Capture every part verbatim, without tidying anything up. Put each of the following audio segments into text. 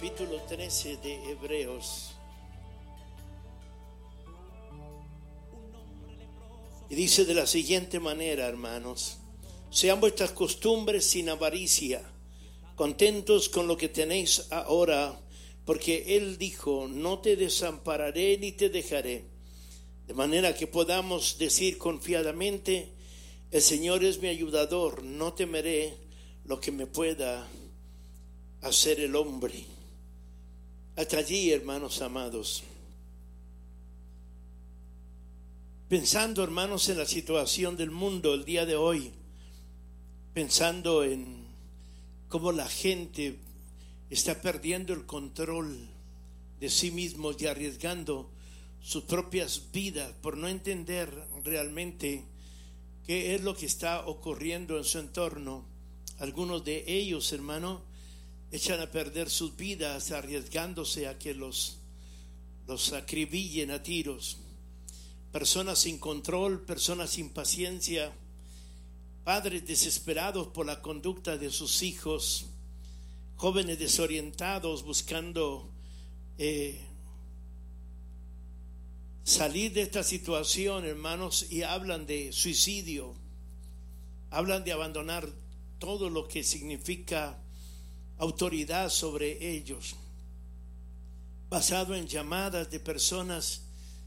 capítulo trece de Hebreos. Y dice de la siguiente manera, hermanos: sean vuestras costumbres sin avaricia, contentos con lo que tenéis ahora, porque Él dijo: no te desampararé ni te dejaré. De manera que podamos decir confiadamente: el Señor es mi ayudador, no temeré lo que me pueda hacer el hombre. Hasta allí, hermanos amados. Pensando, hermanos, en la situación del mundo el día de hoy, pensando en cómo la gente está perdiendo el control de sí mismos y arriesgando sus propias vidas por no entender realmente qué es lo que está ocurriendo en su entorno. Algunos de ellos, hermano, echan a perder sus vidas arriesgándose a que los, los acribillen a tiros. Personas sin control, personas sin paciencia, padres desesperados por la conducta de sus hijos, jóvenes desorientados buscando eh, salir de esta situación, hermanos, y hablan de suicidio, hablan de abandonar todo lo que significa autoridad sobre ellos, basado en llamadas de personas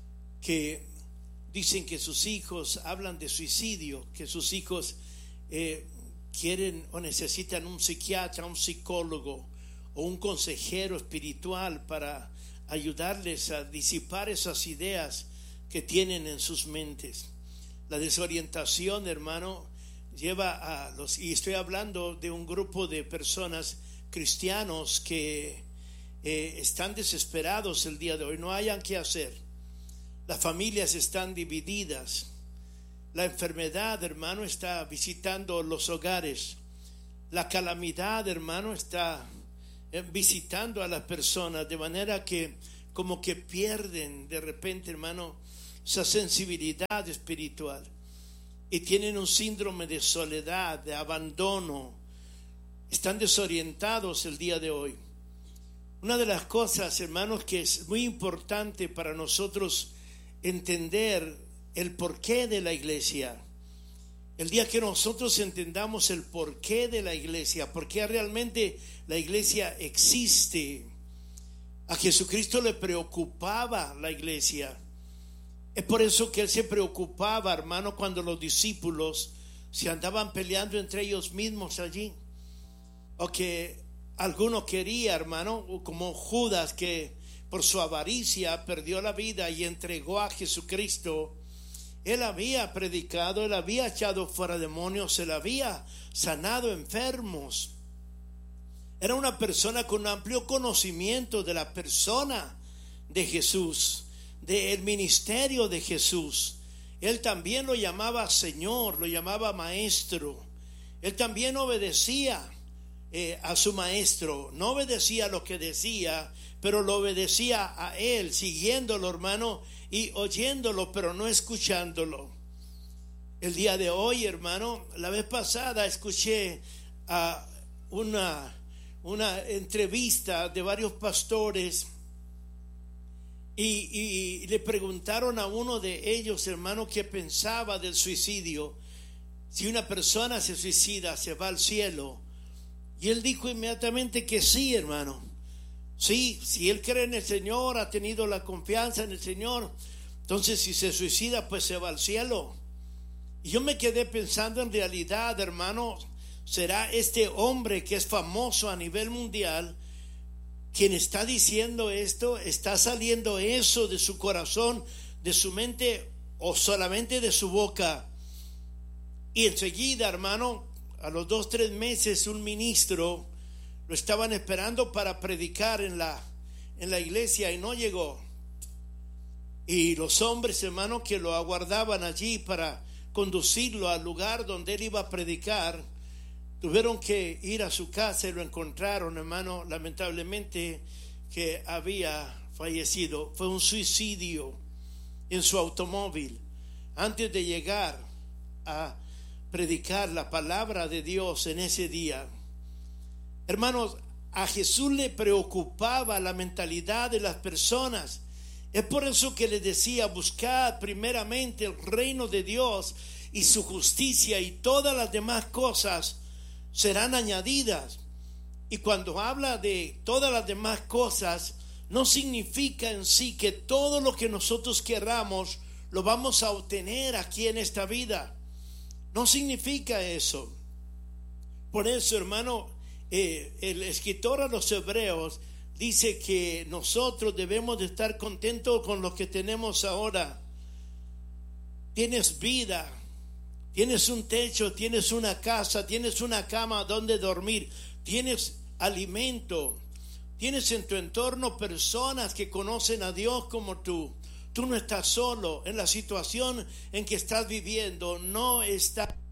que dicen que sus hijos hablan de suicidio, que sus hijos eh, quieren o necesitan un psiquiatra, un psicólogo o un consejero espiritual para ayudarles a disipar esas ideas que tienen en sus mentes. La desorientación, hermano, lleva a los, y estoy hablando de un grupo de personas cristianos que eh, están desesperados el día de hoy, no hayan qué hacer. Las familias están divididas. La enfermedad, hermano, está visitando los hogares. La calamidad, hermano, está visitando a las personas, de manera que como que pierden de repente, hermano, esa sensibilidad espiritual y tienen un síndrome de soledad, de abandono. Están desorientados el día de hoy. Una de las cosas, hermanos, que es muy importante para nosotros entender el porqué de la iglesia. El día que nosotros entendamos el porqué de la iglesia, por qué realmente la iglesia existe, a Jesucristo le preocupaba la iglesia. Es por eso que Él se preocupaba, hermano, cuando los discípulos se andaban peleando entre ellos mismos allí, o que alguno quería, hermano, como Judas, que por su avaricia perdió la vida y entregó a Jesucristo. Él había predicado, él había echado fuera demonios, él había sanado enfermos. Era una persona con amplio conocimiento de la persona de Jesús, del ministerio de Jesús. Él también lo llamaba Señor, lo llamaba Maestro. Él también obedecía eh, a su Maestro. No obedecía lo que decía, pero lo obedecía a Él, siguiéndolo, hermano, y oyéndolo, pero no escuchándolo. El día de hoy, hermano, la vez pasada escuché a una, una entrevista de varios pastores y, y le preguntaron a uno de ellos, hermano, qué pensaba del suicidio. Si una persona se suicida, ¿se va al cielo? Y él dijo inmediatamente que sí, hermano. Sí, si él cree en el Señor, ha tenido la confianza en el Señor, entonces si se suicida, pues se va al cielo. Y yo me quedé pensando, en realidad, hermano, será este hombre que es famoso a nivel mundial quien está diciendo esto. ¿Está saliendo eso de su corazón, de su mente, o solamente de su boca? Y enseguida, hermano, a los dos, tres meses, un ministro lo estaban esperando para predicar en la, en la iglesia y no llegó. Y los hombres, hermano, que lo aguardaban allí para conducirlo al lugar donde él iba a predicar, tuvieron que ir a su casa y lo encontraron, hermano, lamentablemente que había fallecido. Fue un suicidio en su automóvil antes de llegar a predicar la palabra de Dios en ese día. Hermanos, a Jesús le preocupaba la mentalidad de las personas. Es por eso que le decía: buscad primeramente el reino de Dios y su justicia, y todas las demás cosas serán añadidas. Y cuando habla de todas las demás cosas, no significa en sí que todo lo que nosotros queramos lo vamos a obtener aquí en esta vida. No significa eso. Por eso, hermano, eh, el escritor a los Hebreos dice que nosotros debemos de estar contentos con lo que tenemos ahora. Tienes vida, tienes un techo, tienes una casa, tienes una cama donde dormir, tienes alimento, tienes en tu entorno personas que conocen a Dios como tú. Tú no estás solo en la situación en que estás viviendo, no estás